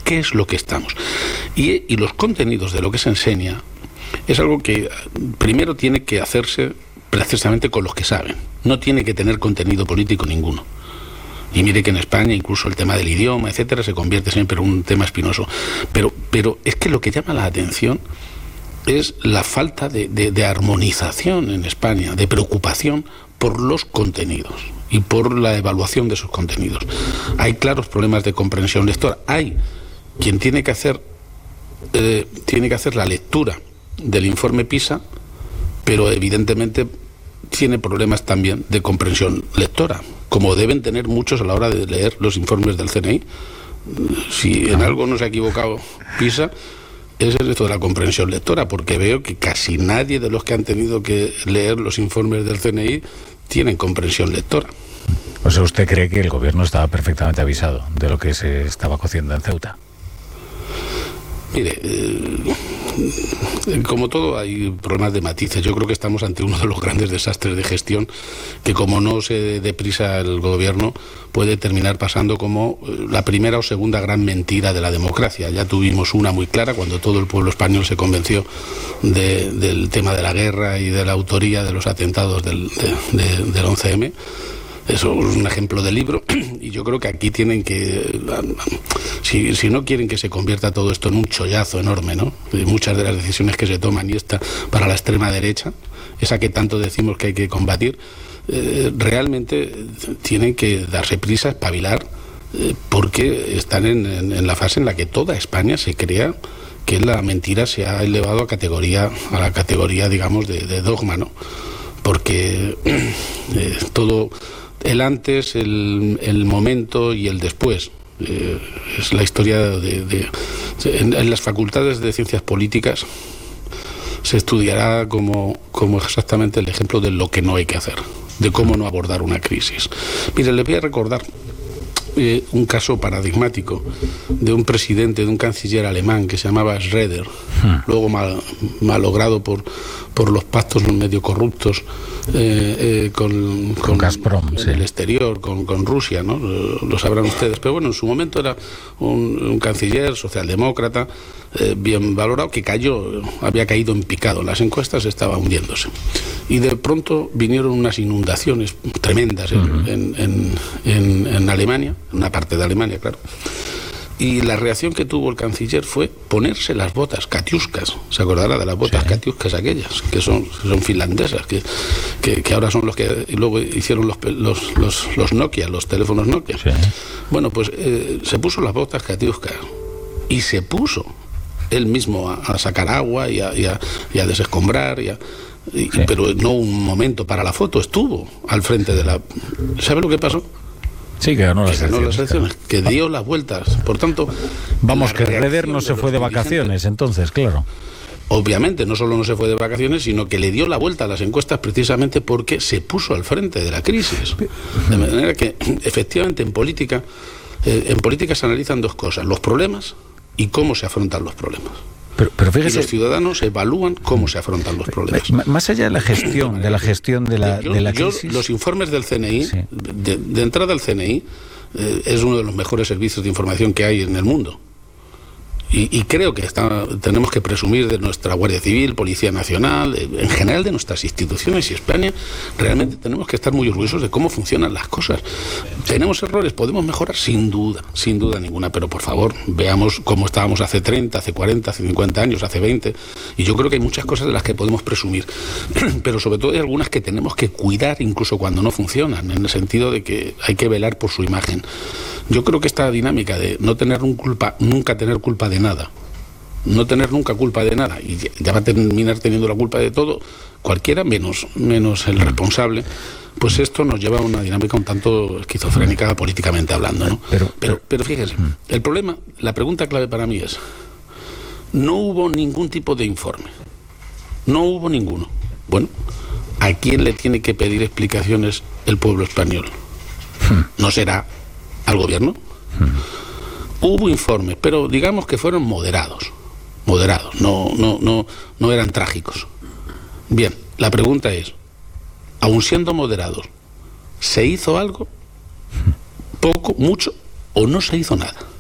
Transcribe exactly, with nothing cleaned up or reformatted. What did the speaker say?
qué es lo que estamos. Y, y los contenidos de lo que se enseña es algo que primero tiene que hacerse precisamente con los que saben. No tiene que tener contenido político ninguno. Y mire que en España incluso el tema del idioma, etcétera, se convierte siempre en un tema espinoso. Pero, pero es que lo que llama la atención es la falta de, de, de armonización en España, de preocupación por los contenidos y por la evaluación de esos contenidos. Hay claros problemas de comprensión lectora. Hay quien tiene que hacer, eh, tiene que hacer la lectura del informe PISA, pero evidentemente tiene problemas también de comprensión lectora, como deben tener muchos a la hora de leer los informes del C N I. Si en algo no se ha equivocado PISA, es el resto de la comprensión lectora, porque veo que casi nadie de los que han tenido que leer los informes del C N I tienen comprensión lectora. O sea, ¿usted cree que el gobierno estaba perfectamente avisado de lo que se estaba cociendo en Ceuta? Mire, eh, como todo hay problemas de matices. Yo creo que estamos ante uno de los grandes desastres de gestión que, como no se dé deprisa el gobierno, puede terminar pasando como la primera o segunda gran mentira de la democracia. Ya tuvimos una muy clara cuando todo el pueblo español se convenció de, del tema de la guerra y de la autoría de los atentados del, de, de, del once eme. Eso es un ejemplo de libro, y yo creo que aquí tienen que, si, si no quieren que se convierta todo esto en un chollazo enorme, ¿no? Y muchas de las decisiones que se toman, y esta para la extrema derecha, esa que tanto decimos que hay que combatir, eh, realmente tienen que darse prisa, espabilar, eh, porque están en, en, en la fase en la que toda España se crea que la mentira se ha elevado a categoría, a la categoría, digamos, de, de dogma, ¿no? Porque eh, todo... el antes, el, el momento y el después. Eh, es la historia de... de en, en las facultades de ciencias políticas se estudiará como, como exactamente el ejemplo de lo que no hay que hacer, de cómo no abordar una crisis. Mire, le voy a recordar eh, un caso paradigmático de un presidente, de un canciller alemán que se llamaba Schröder, hmm. luego mal, malogrado por, por los pactos medio corruptos eh, eh, con, con, con Gazprom, en sí. el exterior, con, con Rusia, ¿no? Lo, lo sabrán ustedes. Pero bueno, en su momento era un, un canciller socialdemócrata, eh, bien valorado, que cayó, había caído en picado. Las encuestas estaban hundiéndose. Y de pronto vinieron unas inundaciones tremendas en, uh-huh. en, en, en, en Alemania, en una parte de Alemania, claro. Y la reacción que tuvo el canciller fue ponerse las botas katiuskas. Se acordará de las botas sí. katiuskas aquellas, que son, son finlandesas, que, que, que ahora son los que y luego hicieron los, los, los, los Nokia, los teléfonos Nokia. Sí. Bueno, pues eh, se puso las botas katiuskas y se puso él mismo a, a sacar agua y a, y a, y a desescombrar, y a, y, sí. pero no un momento para la foto, estuvo al frente de la... ¿Sabe lo que pasó? Sí, que ganó las, que ganó elecciones, las elecciones, claro. Que dio las vueltas. Por tanto, vamos, que Schröder no se fue de vacaciones, entonces, claro. Obviamente, no solo no se fue de vacaciones, sino que le dio la vuelta a las encuestas precisamente porque se puso al frente de la crisis. De manera que, efectivamente, en política, eh, en política se analizan dos cosas: los problemas y cómo se afrontan los problemas. Pero, pero fíjese, y los ciudadanos evalúan cómo se afrontan los problemas. Más allá de la gestión, de la gestión de la, yo, de la yo, crisis... Los informes del C N I, sí. de, de entrada al C N I, eh, es uno de los mejores servicios de información que hay en el mundo. Y, y creo que está, tenemos que presumir de nuestra Guardia Civil, Policía Nacional, en general de nuestras instituciones, y España realmente tenemos que estar muy orgullosos de cómo funcionan las cosas. ¿Tenemos errores? ¿Podemos mejorar? Sin duda, sin duda ninguna, pero por favor, veamos cómo estábamos hace treinta, hace cuarenta, hace cincuenta años, hace veinte, y yo creo que hay muchas cosas de las que podemos presumir, pero sobre todo hay algunas que tenemos que cuidar incluso cuando no funcionan, en el sentido de que hay que velar por su imagen. Yo creo que esta dinámica de no tener un culpa, nunca tener culpa de nada, no tener nunca culpa de nada, y ya va a terminar teniendo la culpa de todo, cualquiera menos, menos el responsable, pues esto nos lleva a una dinámica un tanto esquizofrénica políticamente hablando, ¿no? Pero, pero, pero fíjese, el problema, la pregunta clave para mí es, no hubo ningún tipo de informe, no hubo ninguno. Bueno, ¿a quién le tiene que pedir explicaciones el pueblo español? ¿No será al gobierno? Hubo informes, pero digamos que fueron moderados, moderados, no, no, no, no eran trágicos. Bien, la pregunta es, aun siendo moderados, ¿se hizo algo? ¿Poco, mucho o no se hizo nada?